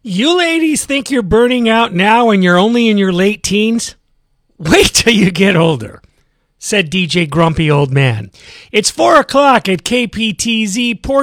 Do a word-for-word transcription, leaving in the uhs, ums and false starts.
You ladies think you're burning out now and you're only in your late teens? Wait till you get older, said D J Grumpy Old Man. It's four o'clock at K P T Z.